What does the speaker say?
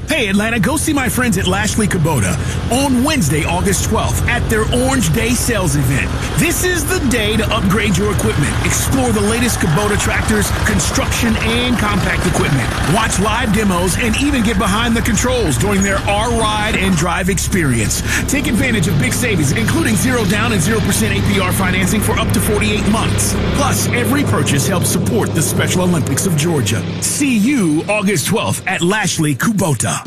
Hey, Atlanta, go see my friends at Lashley Kubota on Wednesday, August 12th at their Orange Day sales event. This is the day to upgrade your equipment. Explore the latest Kubota tractors, construction, and compact equipment. Watch live demos and even get behind the controls during their R-Ride and Drive experience. Take advantage of big savings, including 0 down and 0% APR financing for up to 48 months. Plus, every purchase helps support the Special Olympics of Georgia. See you August 12th at Lashley Kubota.